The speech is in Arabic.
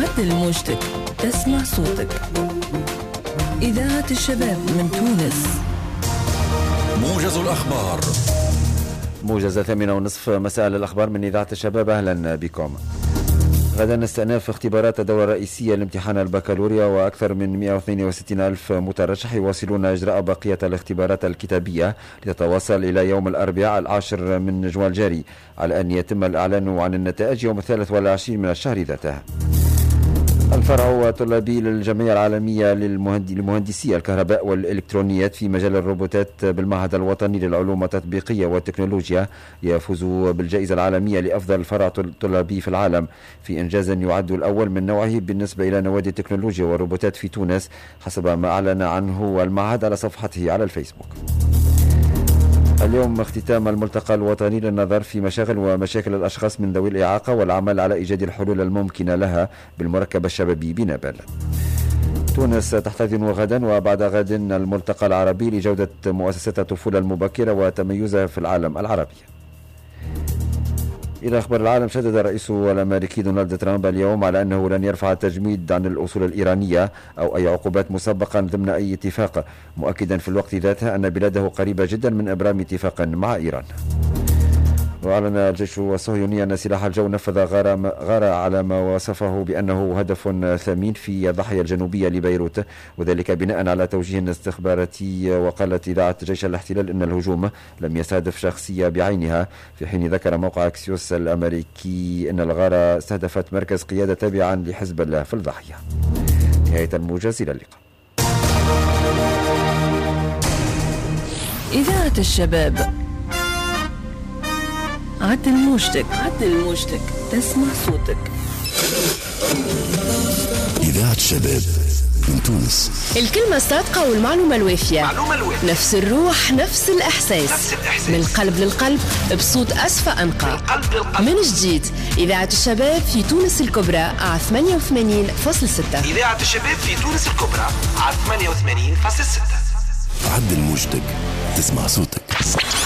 عدل موجتك تسمع صوتك. إذاعة الشباب من تونس. موجز الأخبار. موجز 8:30 مساء للأخبار من إذاعة الشباب. أهلا بكم. غدا استئناف اختبارات الدورة الرئيسية لامتحان البكالوريا، وأكثر من 162 ألف مترشح يواصلون إجراء بقية الاختبارات الكتابية لتتواصل إلى يوم الأربعاء 10 من جوان الجاري، على أن يتم الإعلان عن النتائج يوم 23 من الشهر ذاته. الفرع الطلابي للجمعية العالمية لمهندسي الكهرباء والإلكترونيات في مجال الروبوتات بالمعهد الوطني للعلوم التطبيقية والتكنولوجيا يفوز بالجائزة العالمية لأفضل فرع طلابي في العالم، في إنجاز يعد الأول من نوعه بالنسبة إلى نوادي التكنولوجيا والروبوتات في تونس، حسب ما أعلن عنه المعهد على صفحته على الفيسبوك. اليوم اختتام الملتقى الوطني للنظر في مشاغل ومشاكل الأشخاص من ذوي الإعاقة والعمل على إيجاد الحلول الممكنة لها بالمركب الشبابي بنابل. تونس تحتضن غدا وبعد غد الملتقى العربي لجودة مؤسسات الطفولة المبكرة وتميزها في العالم العربي. إلى أخبار العالم، شدد الرئيس الأمريكي دونالد ترامب اليوم على أنه لن يرفع التجميد عن الأصول الإيرانية أو أي عقوبات مسبقا ضمن أي اتفاق، مؤكدا في الوقت ذاته أن بلاده قريبة جدا من إبرام اتفاق مع إيران. وأعلن الجيش الصهيوني أن سلاح الجو نفذ غارة على ما وصفه بأنه هدف ثمين في الضاحية الجنوبية لبيروت، وذلك بناء على توجيه استخباراتي. وقالت إذاعة جيش الاحتلال أن الهجوم لم يستهدف شخصية بعينها، في حين ذكر موقع أكسيوس الأمريكي أن الغارة استهدفت مركز قيادة تابعا لحزب الله في الضاحية. نهاية الموجز، إلى اللقاء. إذاعة الشباب. عدل موجتك تسمع صوتك. إذاعة الشباب من تونس. الكلمة الصادقة والمعلومة الوافية. نفس الروح، نفس الإحساس. من القلب للقلب، بصوت أصفى أنقى. من جديد إذاعة الشباب في تونس الكبرى على 88.6. إذاعة الشباب في تونس الكبرى على 88.6. عدل موجتك تسمع صوتك.